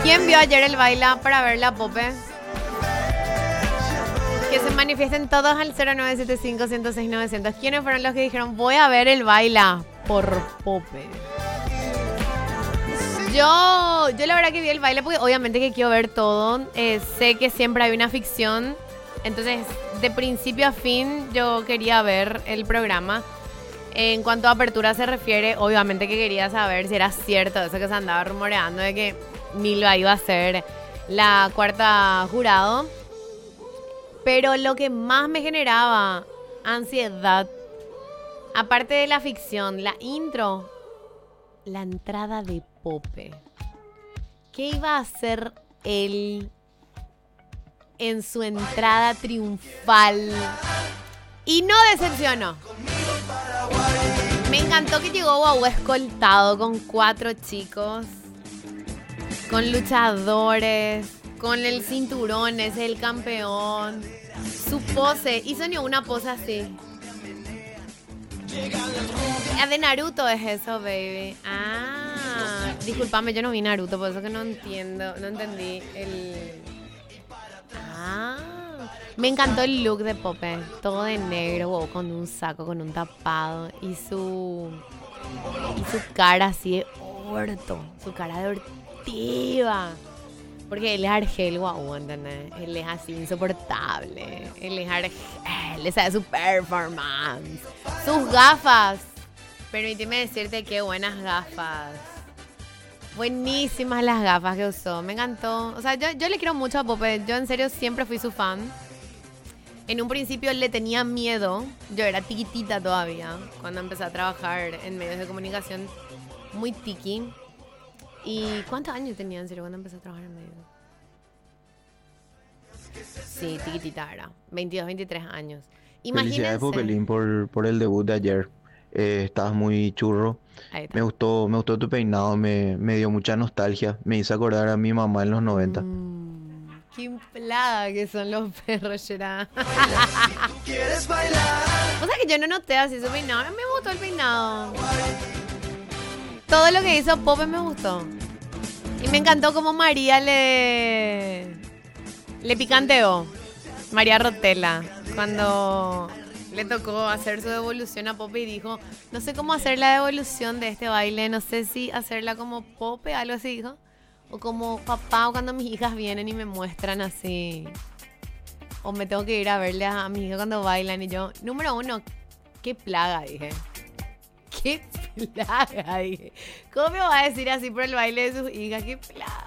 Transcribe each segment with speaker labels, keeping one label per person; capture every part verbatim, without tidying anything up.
Speaker 1: ¿Quién vio ayer el baila para ver la Pope? Que se manifiesten todos al cero nueve siete cinco, uno cero seis, nueve cero cero. ¿Quiénes fueron los que dijeron voy a ver el baila por Pope? Yo, yo la verdad que vi el baile porque obviamente que quiero ver todo. Eh, sé que siempre hay una ficción. Entonces, de principio a fin, yo quería ver el programa. En cuanto a apertura se refiere, obviamente que quería saber si era cierto eso que se andaba rumoreando de que Milva iba a ser la cuarta jurado. Pero lo que más me generaba ansiedad, aparte de la ficción, la intro, la entrada de Pope. ¿Qué iba a hacer él en su entrada triunfal? Y no decepcionó. Me encantó que llegó Guau escoltado con cuatro chicos, con luchadores, con el cinturón, es el campeón. Su pose, hizo ni una pose así. Ah, de Naruto es eso, baby. Ah, discúlpame, yo no vi Naruto, por eso que no entiendo, no entendí el... Ah, me encantó el look de Pope, todo de negro, wow, con un saco, con un tapado y su y su cara así de orto, su cara de ortiva. Porque él es Argel, guau, ¿entendés? Él es así insoportable. Él es Argel, le sabe su performance. Sus gafas. Permíteme decirte qué buenas gafas. Buenísimas las gafas que usó. Me encantó. O sea, yo, yo le quiero mucho a Pope. Yo en serio siempre fui su fan. En un principio le tenía miedo. Yo era tiquitita todavía. Cuando empecé a trabajar en medios de comunicación. Muy tiqui. ¿Y cuántos años tenía en serio cuando empecé a trabajar en medios? Sí, tiquitita era. veintidós, veintitrés años. Imagínense.
Speaker 2: Felicidades, Popelín, por, por el debut de ayer. Eh, estabas muy churro.
Speaker 1: Ahí está.
Speaker 2: Me gustó, me gustó tu peinado, me, me dio mucha nostalgia. Me hizo acordar a mi mamá en los noventa.
Speaker 1: Mm, qué inflada que son los perros, Gerard.
Speaker 3: ¿Quieres bailar?
Speaker 1: O sea que yo no noté así su peinado. A mí me gustó el peinado. Todo lo que hizo Pope me gustó. Y me encantó como María le... Le picanteó. María Rotella. Cuando le tocó hacer su devolución a Pope y dijo, no sé cómo hacer la devolución de este baile. No sé si hacerla como Pope, algo así dijo. O como papá, o cuando mis hijas vienen y me muestran así. O me tengo que ir a verle a mis hijas cuando bailan. Y yo, número uno, qué plaga, dije. Qué plaga, dije. ¿Cómo me va a decir así por el baile de sus hijas? Qué plaga.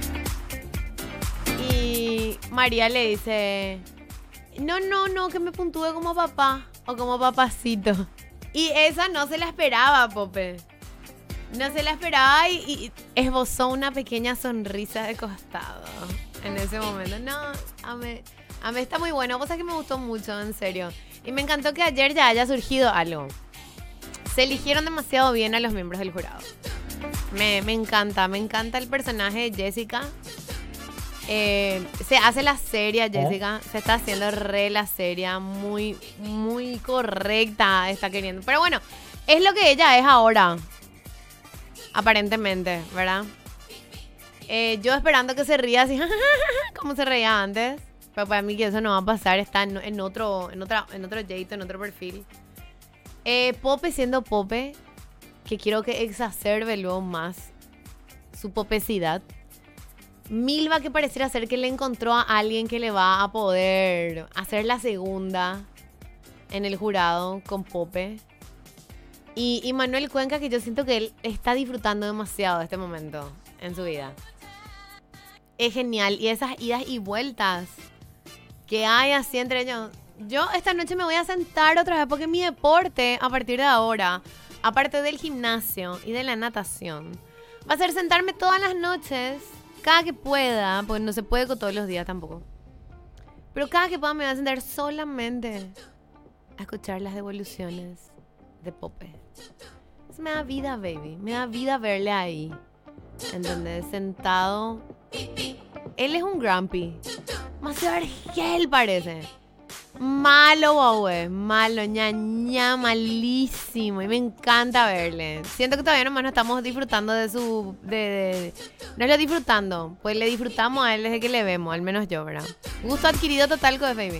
Speaker 1: Y María le dice, no, no, no, que me puntúe como papá o como papacito. Y esa no se la esperaba, Pope. No se la esperaba y, y esbozó una pequeña sonrisa de costado en ese momento. No, a mí, a mí está muy bueno. Cosa que me gustó mucho, en serio. Y me encantó que ayer ya haya surgido algo. Se eligieron demasiado bien a los miembros del jurado. Me, me encanta, me encanta el personaje de Jessica. Eh, se hace la seria, Jessica. Se está haciendo re la seria. Muy, muy correcta está queriendo. Pero bueno, es lo que ella es ahora. Aparentemente, ¿verdad? Eh, yo esperando que se ría así, como se reía antes. Pero para mí que eso no va a pasar. Está en, en otro, en otra, en otro jeito, en otro perfil. Eh, Pope siendo Pope, que quiero que exacerbe luego más su popecidad. Milva, que pareciera ser que le encontró a alguien que le va a poder hacer la segunda en el jurado con Pope. Y, y Manuel Cuenca, que yo siento que él está disfrutando demasiado de este momento en su vida. Es genial. Y esas idas y vueltas que hay así entre ellos. Yo esta noche me voy a sentar otra vez porque mi deporte a partir de ahora, aparte del gimnasio y de la natación, va a ser sentarme todas las noches, cada que pueda, porque no se puede con todos los días tampoco. Pero cada que pueda me voy a sentar solamente a escuchar las devoluciones de Pope. Eso me da vida, baby. Me da vida verle ahí. ¿Entendés? Sentado. Él es un grumpy. Demasiado Argel parece. Malo, Huawei, malo, ña, ña, malísimo. Y me encanta verle. Siento que todavía nomás no estamos disfrutando de su... De, de- no es lo disfrutando, pues le disfrutamos a él desde que le vemos, al menos yo, ¿verdad? Gusto adquirido total con Baby.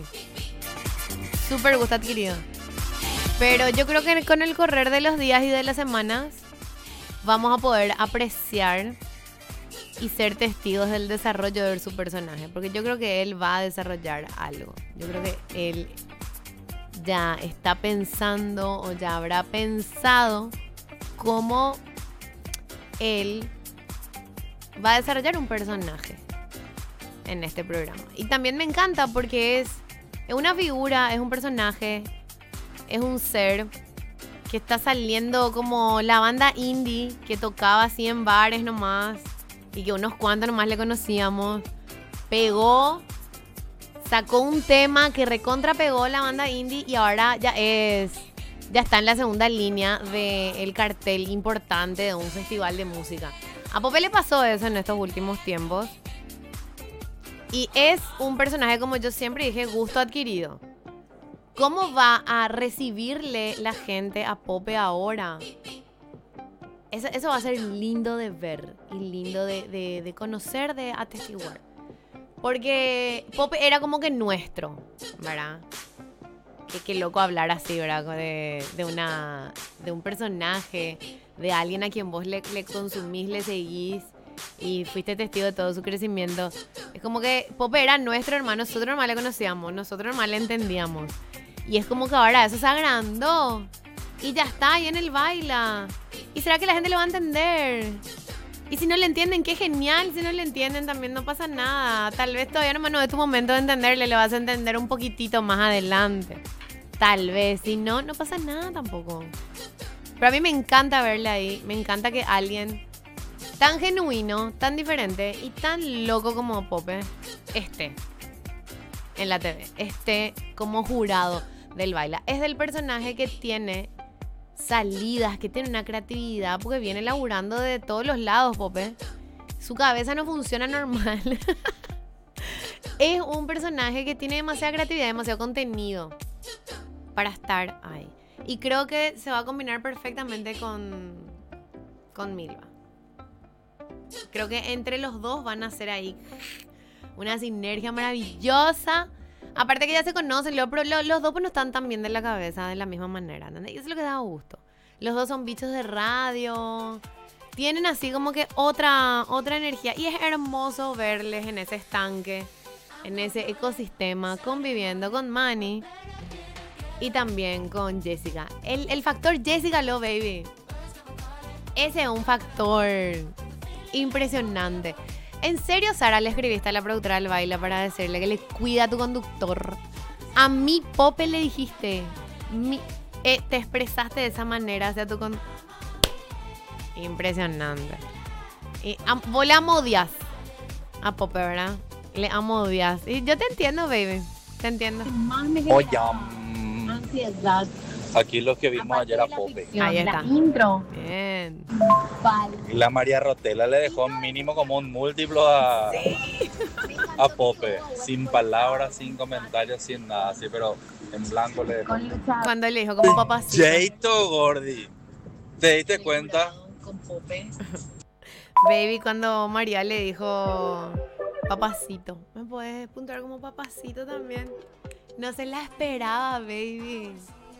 Speaker 1: Súper gusto adquirido. Pero yo creo que con el correr de los días y de las semanas vamos a poder apreciar y ser testigos del desarrollo de su personaje. Porque yo creo que él va a desarrollar algo. Yo creo que él ya está pensando o ya habrá pensado cómo él va a desarrollar un personaje en este programa. Y también me encanta porque es, es una figura, es un personaje, es un ser que está saliendo como la banda indie que tocaba así en bares nomás y que unos cuantos nomás le conocíamos. Pegó, sacó un tema que recontra pegó la banda indie y ahora ya es, ya está en la segunda línea del cartel importante de un festival de música. A Pope le pasó eso en estos últimos tiempos. Y es un personaje, como yo siempre dije, gusto adquirido. ¿Cómo va a recibirle la gente a Pope ahora? Eso, eso va a ser lindo de ver y lindo de, de, de conocer, de atestiguar. Porque Pope era como que nuestro, ¿verdad? Qué, qué loco hablar así, ¿verdad? De, de, una, de un personaje, de alguien a quien vos le, le consumís, le seguís y fuiste testigo de todo su crecimiento. Es como que Pope era nuestro hermano, nosotros nomás le conocíamos, nosotros nomás le entendíamos. Y es como que ahora eso se agrandó. Y ya está, ahí en el baila. ¿Y será que la gente lo va a entender? Y si no le entienden, qué genial. Si no le entienden, también no pasa nada. Tal vez todavía no, no es tu momento de entenderle. Le vas a entender un poquitito más adelante. Tal vez. Si no, no pasa nada tampoco. Pero a mí me encanta verle ahí. Me encanta que alguien tan genuino, tan diferente y tan loco como Pope esté en la T V. Esté como jurado del baila. Es del personaje que tiene salidas, que tiene una creatividad, porque viene laburando de todos los lados, Pope. Su cabeza no funciona normal. Es un personaje que tiene demasiada creatividad, demasiado contenido para estar ahí. Y creo que se va a combinar perfectamente con, con Milva. Creo que entre los dos van a hacer ahí una sinergia maravillosa. Aparte que ya se conocen, lo- pero lo- los dos pues no están tan bien de la cabeza de la misma manera, ¿entendés? Y eso es lo que da gusto. Los dos son bichos de radio. Tienen así como que otra, otra energía. Y es hermoso verles en ese estanque, en ese ecosistema, conviviendo con Manny y también con Jessica. El, el factor Jessica Love Baby. Ese es un factor impresionante. ¿En serio, Sara, le escribiste a la productora del baile para decirle que le cuida a tu conductor? A mi Pope le dijiste. Mi, eh, te expresaste de esa manera hacia tu conductor. Impresionante. Y, am, vos le odias a Pope, ¿verdad? Le odias. Y yo te entiendo, baby. Te entiendo.
Speaker 4: Más me
Speaker 5: Oye,
Speaker 4: genera
Speaker 5: mm,
Speaker 4: ansiedad.
Speaker 5: aquí lo que vimos
Speaker 4: Aparte
Speaker 5: ayer a
Speaker 4: de la
Speaker 5: Pope.
Speaker 4: ficción,
Speaker 1: Ahí está.
Speaker 4: La intro.
Speaker 1: Bien.
Speaker 4: Vale.
Speaker 5: Y la María Rotela le dejó mínimo como un múltiplo a, a Pope. Sin palabras, sin comentarios, sin nada así, pero en blanco le dejó.
Speaker 4: Con Lucha.
Speaker 1: Cuando le dijo como papacito.
Speaker 5: Jeito Gordi. ¿Te diste cuenta?
Speaker 4: Con Pope.
Speaker 1: Baby, cuando María le dijo papacito. ¿Me puedes puntuar como papacito también? No se la esperaba, baby.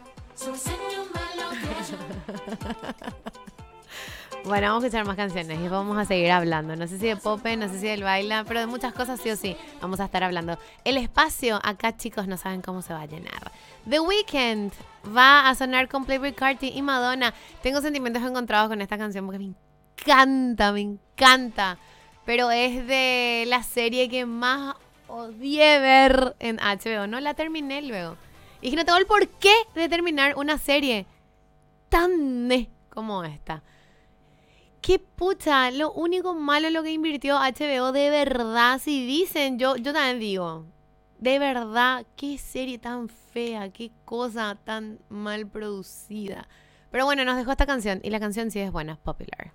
Speaker 1: Bueno, vamos a escuchar más canciones y vamos a seguir hablando. No sé si de Pope, no sé si del baila, pero de muchas cosas sí o sí vamos a estar hablando. El espacio acá, chicos, no saben cómo se va a llenar. The Weeknd va a sonar con Playboi Carti y Madonna. Tengo sentimientos encontrados con esta canción porque me encanta, me encanta. Pero es de la serie que más odié ver en H B O. No la terminé luego. Y que no tengo el porqué de terminar una serie tan ne como esta. Qué pucha, lo único malo es lo que invirtió H B O, de verdad. Si dicen, yo, yo también digo, de verdad, qué serie tan fea, qué cosa tan mal producida. Pero bueno, nos dejó esta canción y la canción sí es buena, es popular.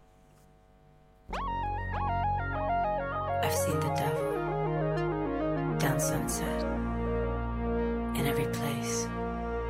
Speaker 6: I've seen the devil down sunset, in every place.